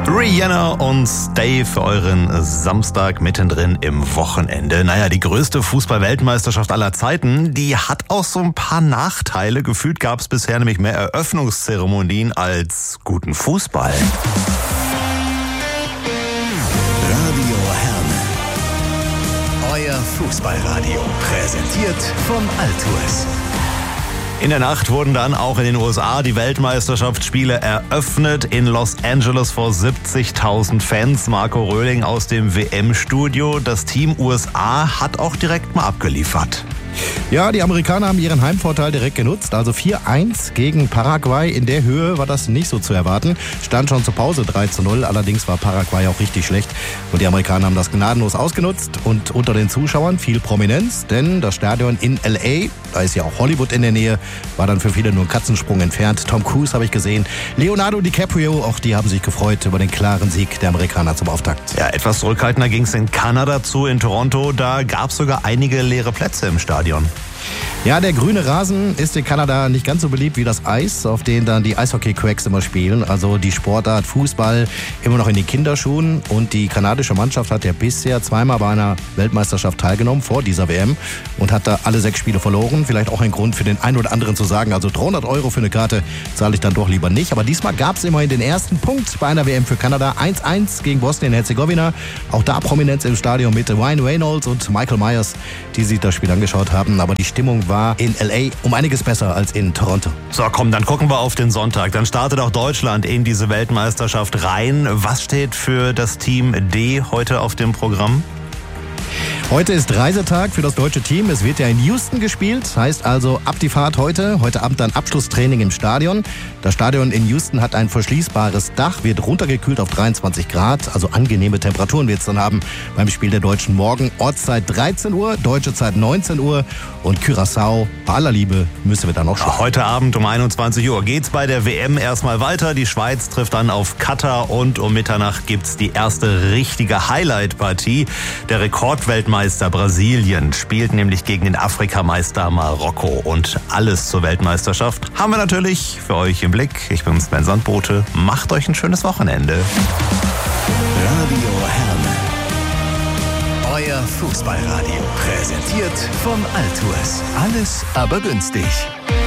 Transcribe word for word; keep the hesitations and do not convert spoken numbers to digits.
Rihanna und Stay für euren Samstag mittendrin im Wochenende. Naja, die größte Fußball-Weltmeisterschaft aller Zeiten, die hat auch so ein paar Nachteile. Gefühlt gab es bisher nämlich mehr Eröffnungszeremonien als guten Fußball. Radio Herne. Euer Fußballradio. Präsentiert von Altours. In der Nacht wurden dann auch in den U S A die Weltmeisterschaftsspiele eröffnet. In Los Angeles vor siebzigtausend Fans. Marco Röhling aus dem W M-Studio. Das Team U S A hat auch direkt mal abgeliefert. Ja, die Amerikaner haben ihren Heimvorteil direkt genutzt. Also vier eins gegen Paraguay. In der Höhe war das nicht so zu erwarten. Stand schon zur Pause drei zu null. Allerdings war Paraguay auch richtig schlecht. Und die Amerikaner haben das gnadenlos ausgenutzt. Und unter den Zuschauern viel Prominenz. Denn das Stadion in L A, da ist ja auch Hollywood in der Nähe, war dann für viele nur ein Katzensprung entfernt. Tom Cruise habe ich gesehen. Leonardo DiCaprio, auch die haben sich gefreut über den klaren Sieg der Amerikaner zum Auftakt. Ja, etwas zurückhaltender ging es in Kanada zu, in Toronto. Da gab es sogar einige leere Plätze im Stadion. Ja, der grüne Rasen ist in Kanada nicht ganz so beliebt wie das Eis, auf dem dann die Eishockey-Cracks immer spielen. Also die Sportart Fußball immer noch in den Kinderschuhen. Und die kanadische Mannschaft hat ja bisher zweimal bei einer Weltmeisterschaft teilgenommen, vor dieser W M. Und hat da alle sechs Spiele verloren. Vielleicht auch ein Grund für den einen oder anderen zu sagen, also dreihundert Euro für eine Karte zahle ich dann doch lieber nicht. Aber diesmal gab es immerhin den ersten Punkt bei einer W M für Kanada. eins eins gegen Bosnien-Herzegowina. Auch da Prominenz im Stadion mit Ryan Reynolds und Michael Myers, die sich das Spiel angeschaut haben. Aber die Stimmung war in L A um einiges besser als in Toronto. So, komm, dann gucken wir auf den Sonntag. Dann startet auch Deutschland in diese Weltmeisterschaft rein. Was steht für das Team D heute auf dem Programm? Heute ist Reisetag für das deutsche Team. Es wird ja in Houston gespielt. Heißt also ab die Fahrt heute. Heute Abend dann Abschlusstraining im Stadion. Das Stadion in Houston hat ein verschließbares Dach, wird runtergekühlt auf dreiundzwanzig Grad. Also angenehme Temperaturen wird es dann haben beim Spiel der Deutschen morgen. Ortszeit dreizehn Uhr, deutsche Zeit neunzehn Uhr. Und Curaçao, bei aller Liebe, müssen wir dann noch schauen. Heute Abend um einundzwanzig Uhr geht's bei der W M erstmal weiter. Die Schweiz trifft dann auf Katar und um Mitternacht gibt's die erste richtige Highlight-Partie. Der Rekordweltmeister Brasilien spielt nämlich gegen den Afrikameister Marokko. Und alles zur Weltmeisterschaft haben wir natürlich für euch im Blick. Ich bin Sven Sandbote. Macht euch ein schönes Wochenende. Radio Herne. Euer Fußballradio. Präsentiert von Altours. Alles aber günstig.